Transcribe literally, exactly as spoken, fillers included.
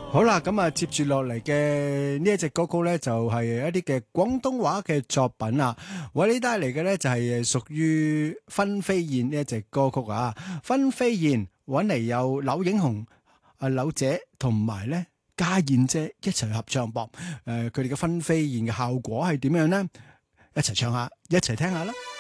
好啦，咁啊，接住落嚟嘅呢一隻歌曲咧，就係一啲嘅廣東話嘅作品啊。為你帶嚟嘅咧就係屬於《分飛燕》呢一隻歌曲啊。《分飛燕》揾嚟有柳影紅、啊柳姐同埋咧家燕姐一齊合唱噃。誒、呃，佢哋嘅《分飛燕》嘅效果係點樣呢？一齊唱下，一齊聽下啦。